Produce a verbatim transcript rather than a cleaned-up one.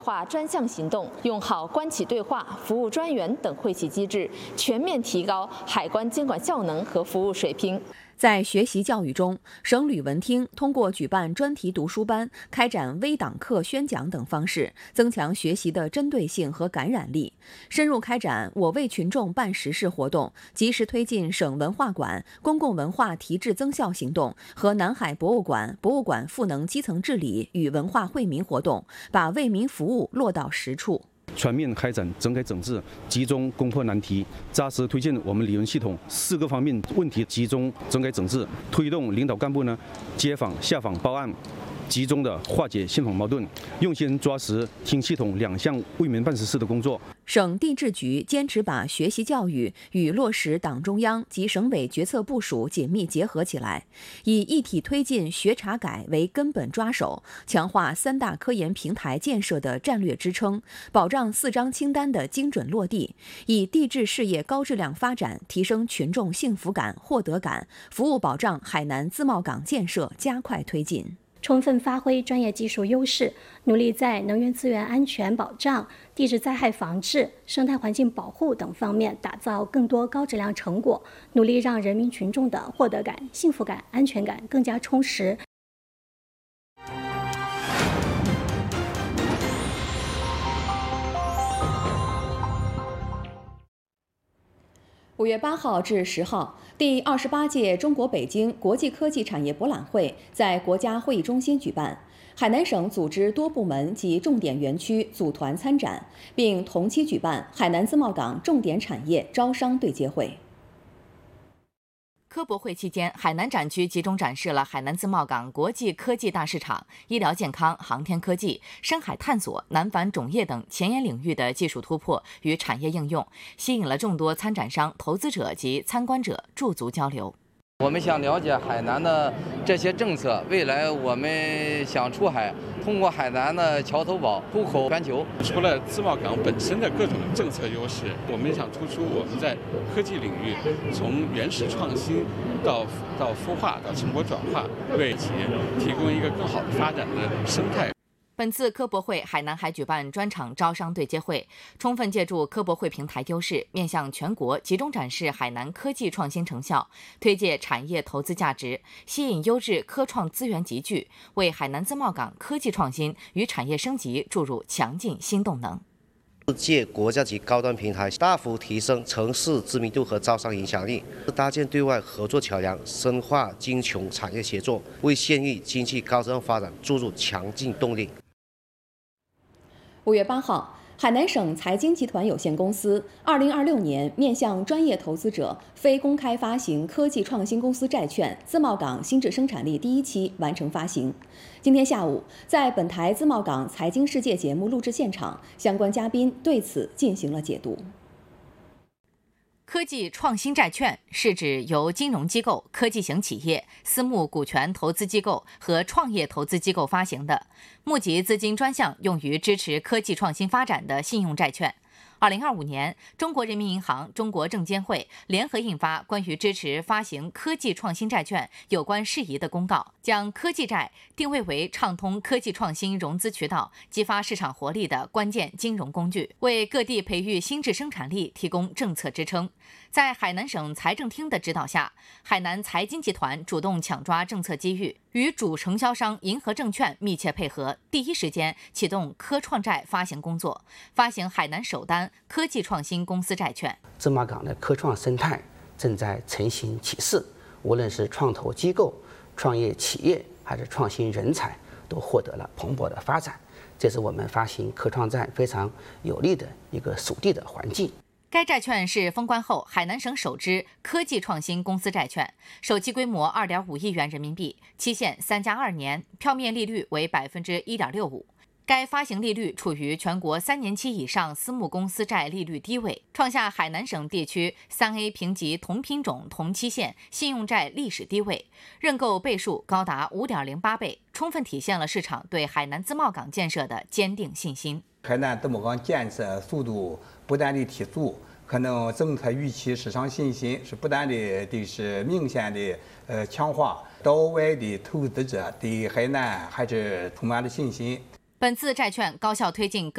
化专项行动，用好关企对话、服务专员等会企机制，全面提高海关监管效能和服务水平。 在学习教育中，省旅文厅通过举办专题读书班、开展微党课宣讲等方式，增强学习的针对性和感染力，深入开展我为群众办实事活动，及时推进省文化馆公共文化提质增效行动和南海博物馆博物馆赋能基层治理与文化惠民活动，把为民服务落到实处。 全面开展整改整治，集中攻破难题，扎实推进我们理论系统四个方面问题集中整改整治，推动领导干部呢接访下访报案，集中的化解信访矛盾，用心抓实听系统两项为民办实事的工作。 省地质局坚持把学习教育与落实党中央及省委决策部署紧密结合起来，以一体推进学查改为根本抓手，强化三大科研平台建设的战略支撑，保障四张清单的精准落地，以地质事业高质量发展提升群众幸福感、获得感，服务保障海南自贸港建设加快推进。 充分发挥专业技术优势，努力在能源资源安全保障、地质灾害防治、生态环境保护等方面打造更多高质量成果，努力让人民群众的获得感、幸福感、安全感更加充实。 五月八号至十号，第二十八届中国北京国际科技产业博览会在国家会议中心举办。海南省组织多部门及重点园区组团参展，并同期举办海南自贸港重点产业招商对接会。 科博会期间，海南展区集中展示了海南自贸港国际科技大市场、医疗健康、航天科技、深海探索、南返种业等前沿领域的技术突破与产业应用，吸引了众多参展商、投资者及参观者驻足交流。 我们想了解海南的这些政策，未来我们想出海，通过海南的桥头堡出口全球。 除了自贸港本身的各种政策优势，我们想突出我们在科技领域从原始创新到到孵化到成果转化，为企业提供一个更好的发展的生态。 本次科博会，海南还举办专场招商对接会，充分借助科博会平台优势，面向全国集中展示海南科技创新成效，推介产业投资价值，吸引优质科创资源集聚，为海南自贸港科技创新与产业升级注入强劲新动能。 借国家级高端平台，大幅提升城市知名度和招商影响力，搭建对外合作桥梁，深化京琼产业协作，为县域经济高质量发展注入强劲动力。 五月八号，海南省财经集团有限公司二零二六年面向专业投资者非公开发行科技创新公司债券自贸港新质生产力第一期完成发行。今天下午，在本台自贸港财经世界节目录制现场，相关嘉宾对此进行了解读。 科技创新债券是指由金融机构、科技型企业、私募股权投资机构和创业投资机构发行的，募集资金专项用于支持科技创新发展的信用债券。二零二五年，中国人民银行、中国证监会联合印发关于支持发行科技创新债券有关事宜的公告，将科技债定位为畅通科技创新融资渠道、激发市场活力的关键金融工具，为各地培育新质生产力提供政策支撑。在海南省财政厅的指导下，海南财经集团主动抢抓政策机遇，与主承销商银河证券密切配合，第一时间启动科创债发行工作，发行海南首单科技创新公司债券。 自贸港的科创生态正在成型起势，无论是创投机构、创业企业还是创新人才，都获得了蓬勃的发展。这是我们发行科创债非常有利的一个属地的环境。 该债券是封关后海南省首支科技创新公司债券，首期规模二点五亿元人民币，期限三加二年，票面利率为百分之一点六五。该发行利率处于全国三年期以上私募公司债利率低位，创下海南省地区三 A 评级同品种同期限信用债历史低位，认购倍数高达五点零八倍，充分体现了市场对海南自贸港建设的坚定信心。 海南自贸港建设速度不断的提速，可能政策预期市场信心是不断的的是明显的呃强化，岛外的投资者对海南还是充满了信心。 本次债券高效推进